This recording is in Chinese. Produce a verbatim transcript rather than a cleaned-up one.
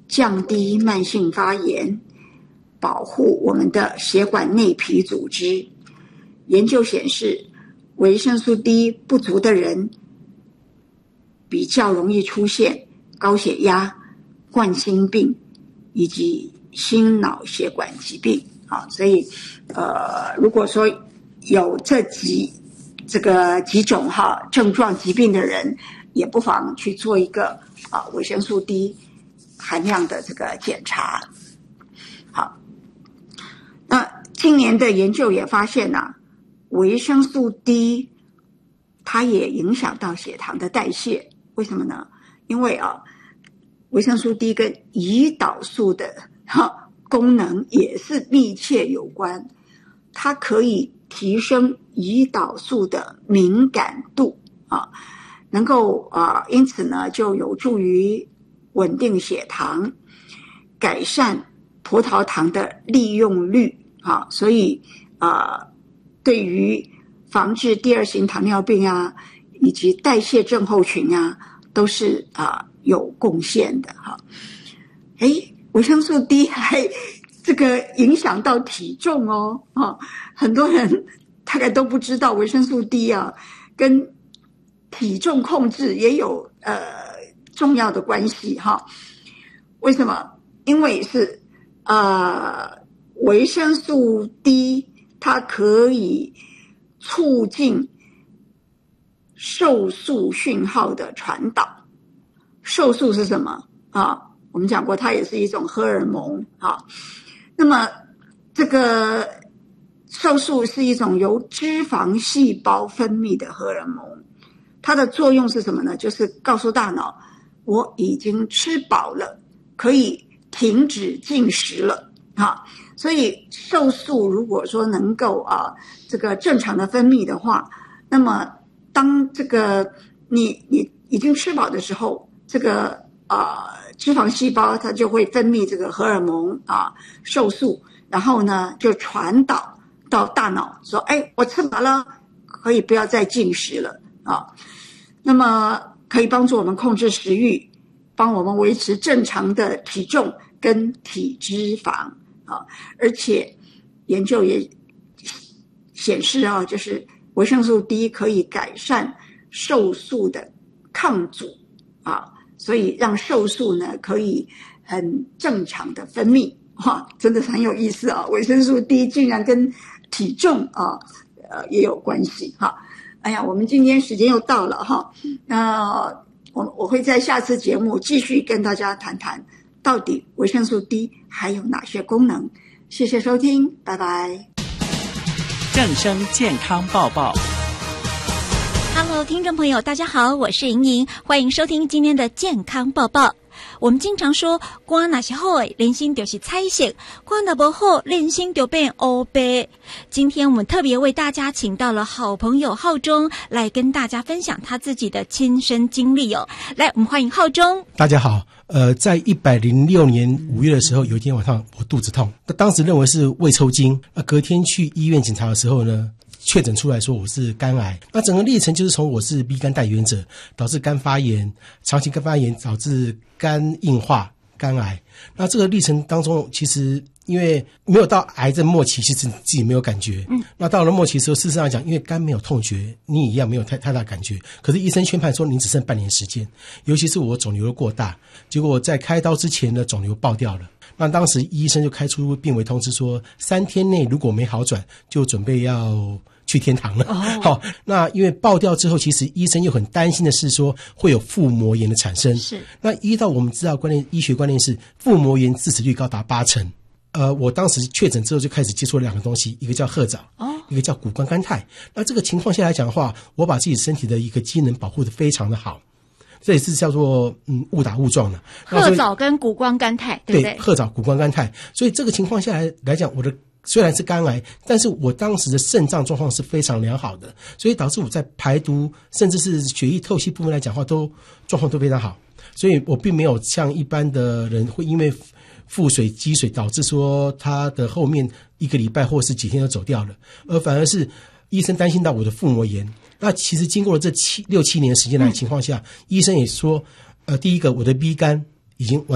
降低慢性发炎，保护我们的血管内皮组织。研究显示，维生素 D 不足的人比较容易出现高血压、冠心病以及心脑血管疾病。好，所以呃，如果说有这几这个几种哈症状疾病的人，也不妨去做一个啊维生素 D 含量的这个检查。好，那今年的研究也发现啊，维生素 D 它也影响到血糖的代谢。为什么呢？因为啊，维生素 D 跟胰岛素的哈功能也是密切有关，它可以提升胰岛素的敏感度啊，能够啊，因此呢，就有助于稳定血糖，改善葡萄糖的利用率啊，所以啊，对于防治第二型糖尿病啊，以及代谢症候群啊，都是啊有贡献的哈。诶，维生素 D 还这个影响到体重哦，啊，很多人大概都不知道维生素 D 啊跟体重控制也有呃重要的关系哈。为什么？因为是呃维生素 D 它可以促进瘦素讯号的传导。瘦素是什么啊？我们讲过，它也是一种荷尔蒙啊。那么这个瘦素是一种由脂肪细胞分泌的荷尔蒙，它的作用是什么呢？就是告诉大脑我已经吃饱了，可以停止进食了啊。所以瘦素如果说能够啊这个正常的分泌的话，那么当这个你你已经吃饱的时候，这个啊脂肪细胞它就会分泌这个荷尔蒙啊瘦素，然后呢就传导到大脑说，哎，我吃饱了，可以不要再进食了啊。那么可以帮助我们控制食欲，帮我们维持正常的体重跟体脂肪啊。而且研究也显示啊，就是维生素 D 可以改善瘦素的抗阻啊，所以让瘦素呢可以很正常的分泌。哇，真的是很有意思啊！维生素 D 竟然跟体重啊呃也有关系哈。哎呀，我们今天时间又到了哈，那我我会在下次节目继续跟大家谈谈到底维生素 D 还有哪些功能。谢谢收听，拜拜。 正声健康报报。 Hello， 听众朋友，大家好，我是莹莹，欢迎收听今天的健康报报。我们经常说，肝哪是好的，人心就是彩色；肝哪不好，人心就变黑白。今天我们特别为大家请到了好朋友浩中来跟大家分享他自己的亲身经历哦。来，我们欢迎浩中。 大家好，呃，在一百零六年五月的时候，有一天晚上我肚子痛，那当时认为是胃抽筋，那隔天去医院检查的时候呢，确诊出来说我是肝癌。那整个历程就是从我是 B 肝带原者，导致肝发炎，长期肝发炎导致肝硬化、肝癌。那这个历程当中，其实因为没有到癌症末期，其实自己没有感觉。嗯，那到了末期的时候，事实上讲，因为肝没有痛觉，你一样没有太太大感觉。可是医生宣判说你只剩半年时间，尤其是我肿瘤过大，结果在开刀之前呢，肿瘤爆掉了。那当时医生就开出病危通知说，三天内如果没好转，就准备要去天堂了。好、oh. ，那因为爆掉之后，其实医生又很担心的是说会有腹膜炎的产生。是，那依照我们知道观念，医学观念是腹膜炎致死率高达八成。呃，我当时确诊之后就开始接触了两个东西，一个叫褐藻，哦，一个叫谷胱甘肽。那这个情况下来讲的话，我把自己身体的一个机能保护得非常的好。这也是叫做嗯误打误撞的。 褐藻跟谷胱甘肽，对不对？ 对，褐藻、谷胱甘肽。所以这个情况下来来讲，我的虽然是肝癌，但是我当时的肾脏状况是非常良好的，所以导致我在排毒甚至是血液透析部分来讲的话，都状况都非常好。所以我并没有像一般的人会因为腹水积水导致说他的后面一个礼拜或是几天就走掉了，而反而是医生担心到我的腹膜炎。那其实经过了这七六七年时间来的情况下，嗯、医生也说，呃，第一个我的 B 肝已经完